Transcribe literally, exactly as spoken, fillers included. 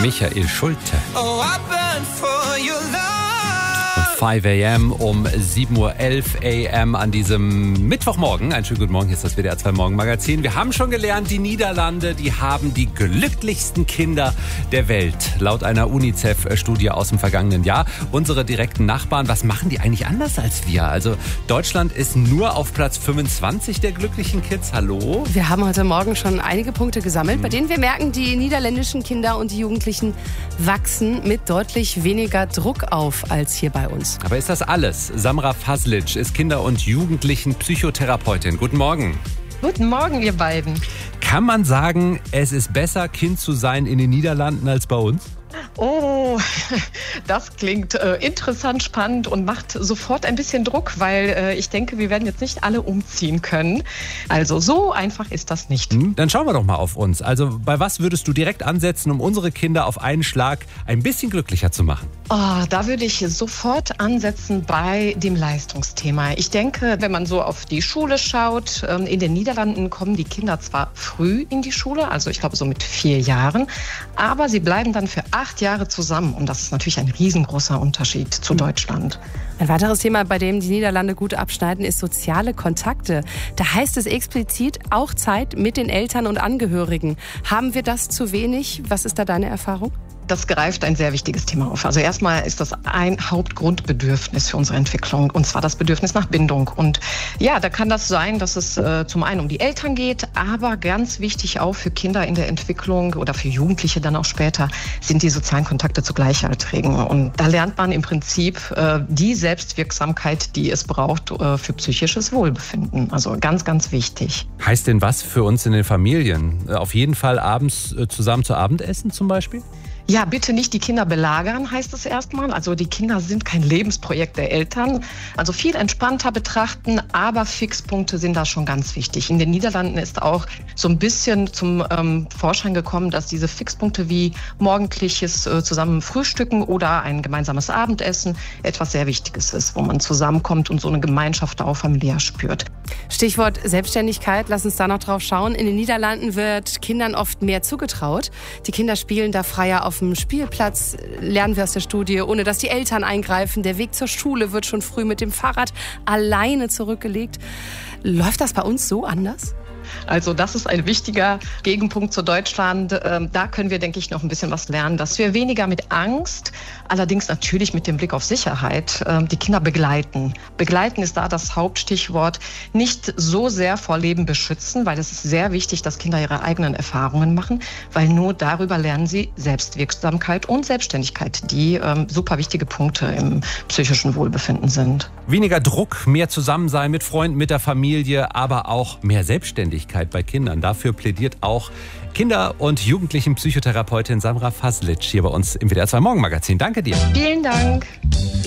Michael Schulte. Oh, I burn for your love. fünf a m um sieben Uhr elf a m an diesem Mittwochmorgen. Einen schönen guten Morgen, hier ist das W D R zwei Morgenmagazin. Wir haben schon gelernt, die Niederlande, die haben die glücklichsten Kinder der Welt. Laut einer UNICEF-Studie aus dem vergangenen Jahr. Unsere direkten Nachbarn, was machen die eigentlich anders als wir? Also Deutschland ist nur auf Platz fünfundzwanzig der glücklichen Kids. Hallo? Wir haben heute Morgen schon einige Punkte gesammelt, bei denen wir merken, die niederländischen Kinder und die Jugendlichen wachsen mit deutlich weniger Druck auf als hier bei uns. Aber ist das alles? Samra Faslic ist Kinder- und Jugendlichen-Psychotherapeutin. Guten Morgen. Guten Morgen, ihr beiden. Kann man sagen, es ist besser, Kind zu sein in den Niederlanden als bei uns? Oh, das klingt äh, interessant, spannend und macht sofort ein bisschen Druck, weil äh, ich denke, wir werden jetzt nicht alle umziehen können. Also so einfach ist das nicht. Hm, dann schauen wir doch mal auf uns. Also bei was würdest du direkt ansetzen, um unsere Kinder auf einen Schlag ein bisschen glücklicher zu machen? Oh, da würde ich sofort ansetzen bei dem Leistungsthema. Ich denke, wenn man so auf die Schule schaut, ähm, in den Niederlanden kommen die Kinder zwar früh in die Schule, also ich glaube so mit vier Jahren, aber sie bleiben dann für acht Jahre zusammen. Und das ist natürlich ein riesengroßer Unterschied zu Deutschland. Ein weiteres Thema, bei dem die Niederlande gut abschneiden, ist soziale Kontakte. Da heißt es explizit auch Zeit mit den Eltern und Angehörigen. Haben wir das zu wenig? Was ist da deine Erfahrung? Das greift ein sehr wichtiges Thema auf. Also erstmal ist das ein Hauptgrundbedürfnis für unsere Entwicklung, und zwar das Bedürfnis nach Bindung. Und ja, da kann das sein, dass es äh, zum einen um die Eltern geht, aber ganz wichtig auch für Kinder in der Entwicklung oder für Jugendliche dann auch später sind die sozialen Kontakte zu Gleichaltrigen. Und da lernt man im Prinzip äh, die Selbstwirksamkeit, die es braucht äh, für psychisches Wohlbefinden. Also ganz, ganz wichtig. Heißt denn was für uns in den Familien? Auf jeden Fall abends zusammen zu Abendessen zum Beispiel? Ja, bitte nicht die Kinder belagern, heißt es erstmal. Also die Kinder sind kein Lebensprojekt der Eltern. Also viel entspannter betrachten, aber Fixpunkte sind da schon ganz wichtig. In den Niederlanden ist auch so ein bisschen zum ähm, Vorschein gekommen, dass diese Fixpunkte wie morgendliches äh, zusammen Frühstücken oder ein gemeinsames Abendessen etwas sehr Wichtiges ist, wo man zusammenkommt und so eine Gemeinschaft auch familiär spürt. Stichwort Selbstständigkeit, lass uns da noch drauf schauen. In den Niederlanden wird Kindern oft mehr zugetraut. Die Kinder spielen da freier auf dem Spielplatz, lernen wir aus der Studie, ohne dass die Eltern eingreifen. Der Weg zur Schule wird schon früh mit dem Fahrrad alleine zurückgelegt. Läuft das bei uns so anders? Also das ist ein wichtiger Gegenpunkt zu Deutschland. Da können wir, denke ich, noch ein bisschen was lernen, dass wir weniger mit Angst, allerdings natürlich mit dem Blick auf Sicherheit, die Kinder begleiten. Begleiten ist da das Hauptstichwort. Nicht so sehr vor Leben beschützen, weil es ist sehr wichtig, dass Kinder ihre eigenen Erfahrungen machen, weil nur darüber lernen sie Selbstwirksamkeit und Selbstständigkeit, die ähm, super wichtige Punkte im psychischen Wohlbefinden sind. Weniger Druck, mehr Zusammensein mit Freunden, mit der Familie, aber auch mehr Selbstständigkeit bei Kindern. Dafür plädiert auch Kinder- und Jugendlichen-Psychotherapeutin Samra Faslic hier bei uns im W D R zwei Morgenmagazin. Danke dir. Vielen Dank.